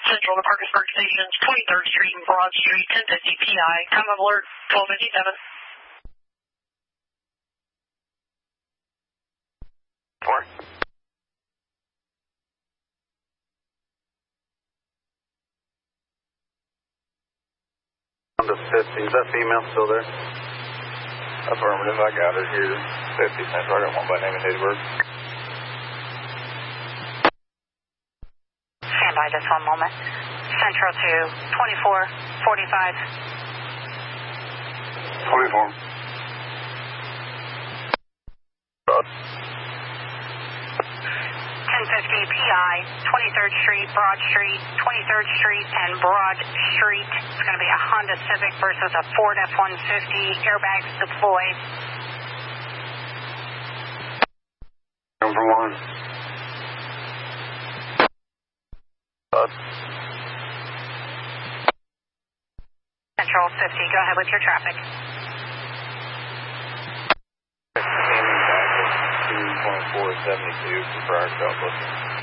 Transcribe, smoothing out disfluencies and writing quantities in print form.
Central to Parkersburg Stations, 23rd Street and Broad Street, 1050 PI. Time of alert, 1257. 4. On to 50. Is that female still there? Affirmative. I got her here. 50 Central. I got one by name and date of birth. Stand by just one moment. Central to 2445. 24. 1050 PI, 23rd Street, Broad Street, 23rd Street and Broad Street. It's going to be a Honda Civic versus a Ford F-150. Airbags deployed. Number 1. Central 50, go ahead with your traffic. 2.472 for prior southwest.